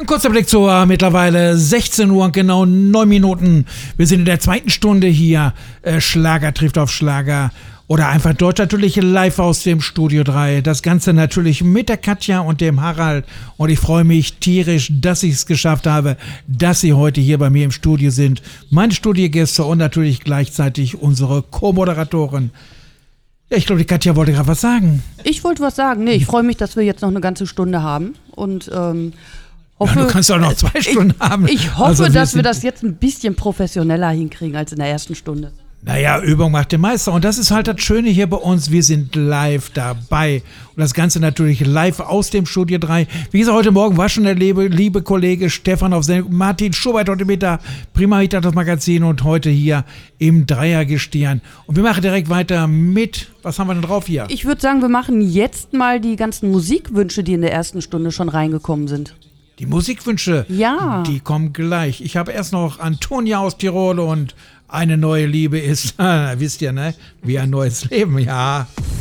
Ein kurzer Blick zur mittlerweile 16 Uhr und genau 9 Minuten. Wir sind in der zweiten Stunde hier. Schlager trifft auf Schlager. Oder einfach Deutsch, natürlich live aus dem Studio 3. Das Ganze natürlich mit der Katja und dem Harald. Und ich freue mich tierisch, dass ich es geschafft habe, dass sie heute hier bei mir im Studio sind. Meine Studiogäste und natürlich gleichzeitig unsere Co-Moderatorin. Ja, ich glaube, die Katja wollte gerade was sagen. Ich wollte was sagen. Nee, ich freue mich, dass wir jetzt noch eine ganze Stunde haben. Und hoffe, ja, du kannst auch noch 2 Stunden haben. Ich hoffe, dass wir das jetzt ein bisschen professioneller hinkriegen als in der ersten Stunde. Naja, Übung macht den Meister. Und das ist halt das Schöne hier bei uns. Wir sind live dabei. Und das Ganze natürlich live aus dem Studio 3. Wie gesagt, heute Morgen war schon der liebe Kollege Stefan auf Sendung. Martin Schubert heute Mittag. Prima Hit das Magazin. Und heute hier im Dreiergestirn. Und wir machen direkt weiter mit, was haben wir denn drauf hier? Ich würde sagen, wir machen jetzt mal die ganzen Musikwünsche, die in der ersten Stunde schon reingekommen sind. Die Musikwünsche? Ja. Die kommen gleich. Ich habe erst noch Antonia aus Tirol und eine neue Liebe ist, wisst ihr, ne? Wie ein neues Leben, ja.